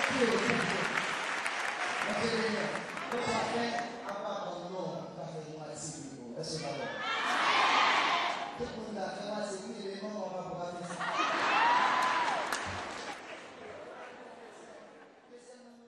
Tout le monde a fait, c'est qui les moments, on va